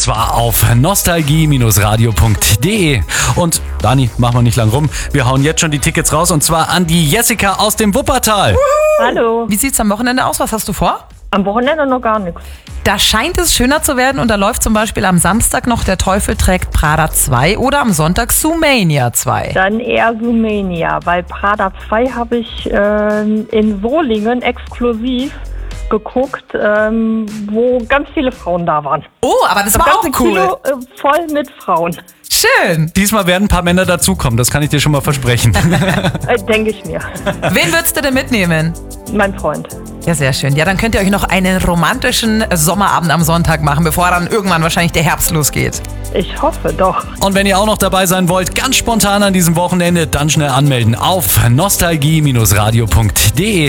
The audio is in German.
zwar auf nostalgie-radio.de. Und Dani, machen wir nicht lang rum. Wir hauen jetzt schon die Tickets raus und zwar an die Jessica aus dem Wuppertal. Hallo. Wie sieht's am Wochenende aus? Was hast du vor? Am Wochenende noch gar nichts. Da scheint es schöner zu werden und da läuft zum Beispiel am Samstag noch Der Teufel trägt Prada 2 oder am Sonntag Zoomania 2. Dann eher Zoomania, weil Prada 2 habe ich in Solingen exklusiv geguckt, wo ganz viele Frauen da waren. Oh, aber das war auch Ganze cool. Kino voll mit Frauen. Schön. Diesmal werden ein paar Männer dazukommen, das kann ich dir schon mal versprechen. Denke ich mir. Wen würdest du denn mitnehmen? Mein Freund. Ja, sehr schön. Ja, dann könnt ihr euch noch einen romantischen Sommerabend am Sonntag machen, bevor dann irgendwann wahrscheinlich der Herbst losgeht. Ich hoffe doch. Und wenn ihr auch noch dabei sein wollt, ganz spontan an diesem Wochenende, dann schnell anmelden auf nostalgie-radio.de.